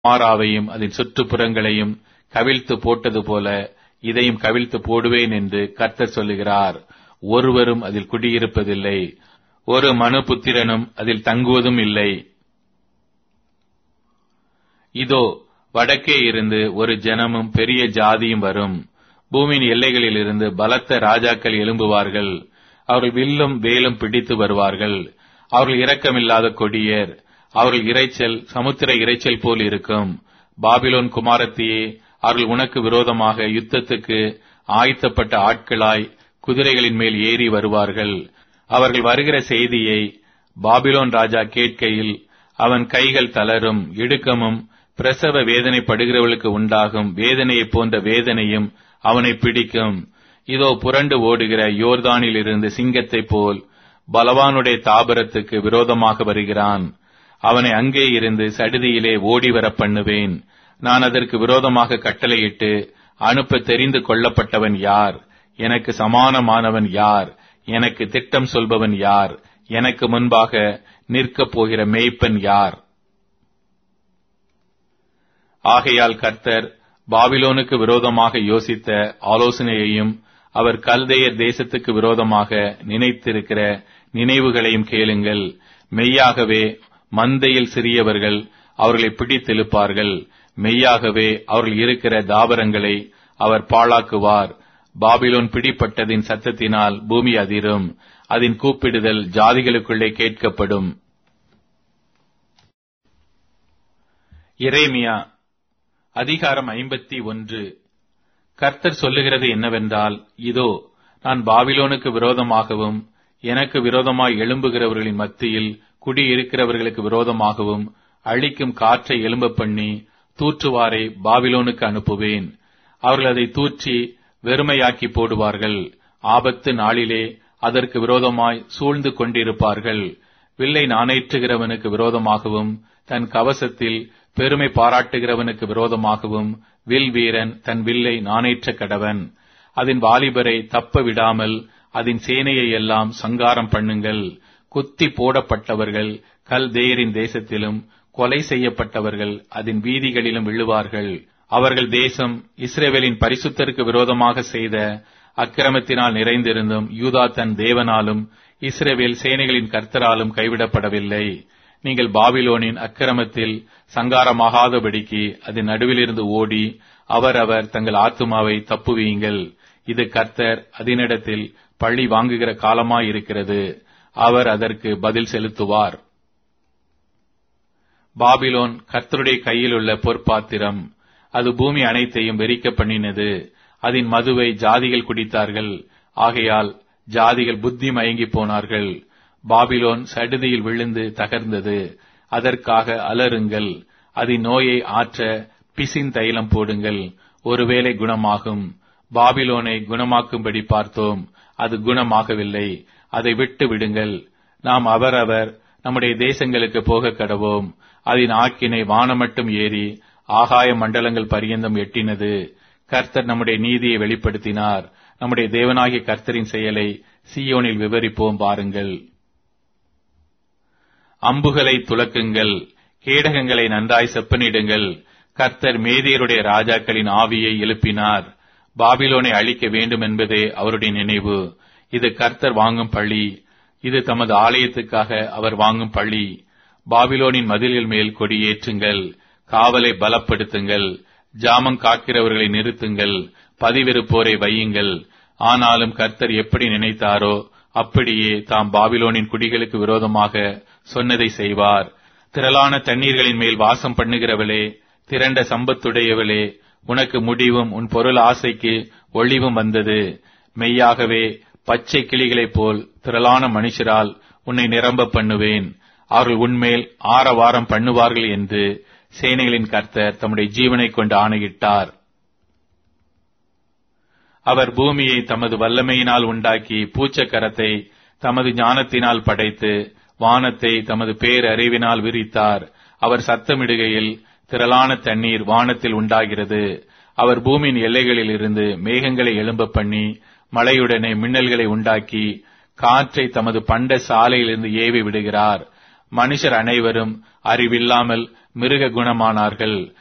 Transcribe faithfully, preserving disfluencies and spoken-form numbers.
மாராவையும் அதன் சுற்றுப்புறங்களையும் கவிழ்த்து போட்டது போல இதையும் கவிழ்த்து போடுவேன் என்று கர்த்தர் சொல்லுகிறார். ஒருவரும் அதில் குடியிருப்பதில்லை, ஒரு மனுபுத்திரனும் அதில் தங்குவதும் இல்லை. இதோ வடக்கே இருந்து ஒரு ஜனமும் பெரிய ஜாதியும் வரும். பூமியின் எல்லைகளில் இருந்து பலத்த ராஜாக்கள் எழும்புவார்கள். அவர்கள் வில்லும் வேலும் பிடித்து வருவார்கள். அவர்கள் இரக்கமில்லாத கொடியர். அவர்கள் இரைச்சல் சமுத்திர இரைச்சல் போல் இருக்கும். பாபிலோன் குமாரத்தியே, அவர்கள் உனக்கு விரோதமாக யுத்தத்துக்கு ஆயத்தப்பட்ட ஆட்களாய் குதிரைகளின் மேல் ஏறி வருவார்கள். அவர்கள் வருகிற செய்தியை பாபிலோன் ராஜா கேட்கையில் அவன் கைகள் தளரும். இடுக்கமும் பிரசவ வேதனைப்படுகிறவளுக்கு உண்டாகும் வேதனையைப் போன்ற வேதனையும் அவனை பிடிக்கும். இதோ புரண்டு ஓடுகிற யோர்தானில் இருந்து சிங்கத்தைப் போல் பலவானுடைய தாபரத்துக்கு விரோதமாக வருகிறான். அவனை அங்கே இருந்து சடுதியிலே ஓடிவர பண்ணுவேன். நான் அதற்கு விரோதமாக கட்டளையிட்டு அனுப்ப தெரிந்து கொள்ளப்பட்டவன் யார்? எனக்கு சமானமானவன் யார்? எனக்கு திட்டம் சொல்பவன் யார்? எனக்கு முன்பாக நிற்கப் போகிற மேய்ப்பன் யார்? ஆகையால் கர்த்தர் பாபிலோனுக்கு விரோதமாக யோசித்த ஆலோசனையையும் அவர் கல்தேயர் தேசத்துக்கு விரோதமாக நினைத்திருக்கிற நினைவுகளையும் கேளுங்கள். மெய்யாகவே மந்தையில் சிறியவர்கள் அவர்களை பிடித்தெழுப்பார்கள். மெய்யாகவே அவர்கள் இருக்கிற தாவரங்களை அவர் பாழாக்குவார். பாபிலோன் பிடிப்பட்டதின் சத்தத்தினால் பூமி அதிரும். அதன் கூப்பிடுதல் ஜாதிகளுக்குள்ளே கேட்கப்படும். எரேமியா அதிகாரம் ஐம்பத்தி ஒன்று. கர்த்தர் சொல்லுகிறது என்னவென்றால், இதோ நான் பாபிலோனுக்கு விரோதமாகவும் எனக்கு விரோதமாய் எழும்புகிறவர்களின் மத்தியில் குடியிருக்கிறவர்களுக்கு விரோதமாகவும் அழிக்கும் காற்றை எழும்ப பண்ணி தூற்றுவாரை பாபிலோனுக்கு அனுப்புவேன். அவர்கள் அதை தூற்றி வெறுமையாக்கி போடுவார்கள். ஆபத்து நாளிலே அதற்கு விரோதமாய் சூழ்ந்து கொண்டிருப்பார்கள். வில்லை நாணேற்றுகிறவனுக்கு விரோதமாகவும் தன் கவசத்தில் பெருமை பாராட்டுகிறவனுக்கு விரோதமாகவும் வில் வீரன் தன் வில்லை நாணேற்ற கடவன். அதன் வாலிபரை தப்ப விடாமல் அதன் சேனையை எல்லாம் சங்காரம் பண்ணுங்கள். குத்தி போடப்பட்டவர்கள் கல்தேயரின் தேசத்திலும் கொலை செய்யப்பட்டவர்கள் அதன் வீதிகளிலும் விழுவார்கள். அவர்கள் தேசம் இஸ்ரவேலின் பரிசுத்தருக்கு விரோதமாக செய்த அக்கிரமத்தினால் நிறைந்திருந்தும் யூதா தன் தேவனாலும் இஸ்ரவேல் சேனைகளின் கர்த்தராலும் கைவிடப்படவில்லை. நீங்கள் பாபிலோனின் அக்கிரமத்தில் சங்காரமாகாதபடிக்கு அதன் நடுவிலிருந்து ஓடி அவரவர் தங்கள் ஆத்துமாவை தப்புவீங்கள். இது கர்த்தர் அதனிடத்தில் பழி வாங்குகிற காலமாயிருக்கிறது. அவர் அதற்கு பதில் செலுத்துவார். பாபிலோன் கர்த்தருடைய கையில் உள்ள பொற்பாத்திரம். அது பூமி அனைத்தையும் வெறிக்க பண்ணினது. அதன் மதுவை ஜாதிகள் குடித்தார்கள். ஆகையால் ஜாதிகள் புத்தி மயங்கி போனார்கள். பாபிலோன் சடுதியில் விழுந்து தகர்ந்தது. அதற்காக அலறுங்கள். அதன் நோயை ஆற்ற பிசின் தைலம் போடுங்கள். ஒருவேளை குணமாகும். பாபிலோனை குணமாக்கும்படி பார்த்தோம், அது குணமாகவில்லை. அதை விட்டு விடுங்கள். நாம் அவரவர் நம்முடைய தேசங்களுக்கு போக கடவோம். அதன் ஆக்கினை வானமட்டும் ஏறி ஆகாய மண்டலங்கள் பரியந்தம் எட்டினது. கர்த்தர் நம்முடைய நீதியை வெளிப்படுத்தினார். நம்முடைய தேவனாகிய கர்த்தரின் செயலை சீயோனில் விவரிப்போம் பாருங்கள். அம்புகளை துலக்குங்கள், கேடகங்களை நன்றாய் செப்பனிடுங்கள். கர்த்தர் மேதியருடைய ராஜாக்களின் ஆவியை எழுப்பினார். பாபிலோனை அழிக்க வேண்டும் என்பதே அவருடைய நினைவு. இது கர்த்தர் வாங்கும் பழி. இது தமது ஆலயத்துக்காக அவர் வாங்கும் பழி. பாபிலோனின் மதில்கள் மேல் கொடியேற்றுங்கள். காவலை பலப்படுத்துங்கள். ஜாமம் காக்கிறவர்களை நிறுத்துங்கள். பதிவிருப்போரை வையுங்கள். ஆனாலும் கர்த்தர் எப்படி நினைத்தாரோ அப்படியே தாம் பாபிலோனின் குடிகளுக்கு விரோதமாக சொன்னதை செய்வார். திரளான தண்ணீர்களின் மேல் வாசம் பண்ணுகிறவளே, திரண்ட சம்பத்துடையவளே, உனக்கு முடிவும் உன் பொருள் ஆசைக்கு ஒளிவும் வந்தது. மெய்யாகவே பச்சை கிளிகளைப் போல் திரளான மனுஷரால் உன்னை நிரம்ப பண்ணுவேன். அவர்கள் உன்மேல் ஆரவாரம் பண்ணுவார்கள் என்று சேனைகளின் கர்த்தர் தம்முடைய ஜீவனை கொண்டு ஆணையிட்டார். அவர் பூமியை தமது வல்லமையினால் உண்டாக்கி பூச்சக்கரத்தை தமது ஞானத்தினால் படைத்து வானத்தை தமது பேரறிவினால் விரித்தார். அவர் சத்தமிடுகையில் திரளான தண்ணீர் வானத்தில் உண்டாகிறது. அவர் பூமியின் எல்லைகளில் இருந்து மேகங்களை எழும்ப பண்ணி மழையுடனே மின்னல்களை உண்டாக்கி காற்றை தமது பண்ட சாலையிலிருந்து ஏவி விடுகிறார். மனுஷர் அனைவரும் அறிவில்லாமல் மிருக குணமானார்கள்.